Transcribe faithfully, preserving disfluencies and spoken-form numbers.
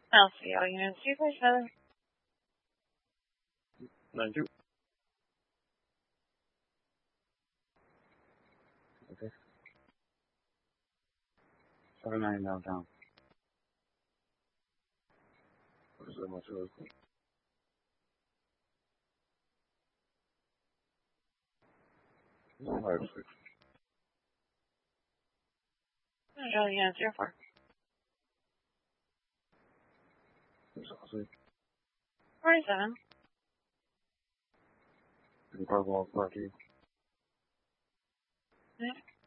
I'll see all units two four seven. Nine two. Okay. Seven nine downtown. What is so much really cool? Five six. All units zero four. Sausage. Forty-seven. And purple party. Yeah.